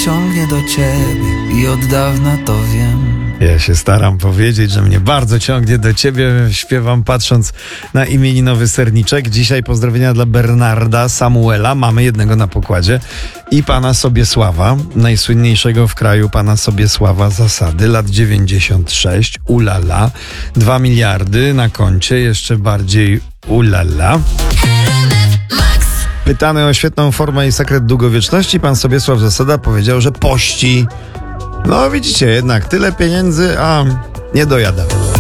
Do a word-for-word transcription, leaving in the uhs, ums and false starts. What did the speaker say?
ciągnie do ciebie i od dawna to wiem. Ja się staram powiedzieć, że mnie bardzo ciągnie do ciebie. Śpiewam patrząc na imieninowy serniczek. Dzisiaj pozdrowienia dla Bernarda, Samuela, mamy jednego na pokładzie, i pana Sobiesława, najsłynniejszego w kraju pana Sobiesława Zasady, lat dziewięćdziesiąt sześć, ulala, dwa miliardy na koncie, jeszcze bardziej ulala. Pytany o świetną formę i sekret długowieczności, pan Sobiesław Zasada powiedział, że pości. No widzicie, jednak tyle pieniędzy, a nie dojada.